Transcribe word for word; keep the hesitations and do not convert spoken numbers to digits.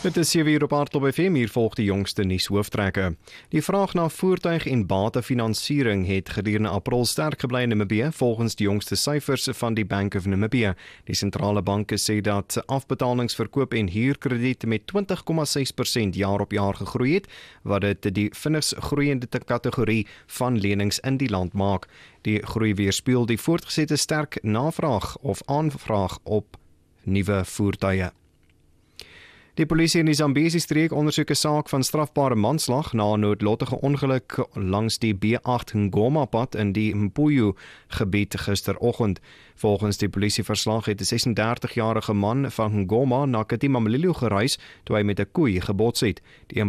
Dit is sewe uur op Hardtop F M, hier volg die jongste nuushooftrekke. Die vraag na voertuig- en batefinansiering het gedurende April sterk gebly in Namibië, volgens die jongste syfers van die Bank of Namibia. Die sentrale banke sê dat afbetalingsverkoop en huurkrediet met twintig komma ses persent jaar op jaar gegroei het, wat dit die vinnigste groeiende kategorie van lenings in die land maak. Die groei weerspieël die voortgesette sterk navraag of aanvraag op nuwe voertuie. Die polisie in die Zambesi streek ondersoek 'n saak van strafbare manslag na 'n noodlottige ongeluk langs die B agt Ngoma pad in die Mpuyo gebied gisteroggend. Volgens die polisieverslag het 'n sesendertig-jarige man van Ngoma na Katima Mlilo gereis toe hy met 'n koei gebots het. Die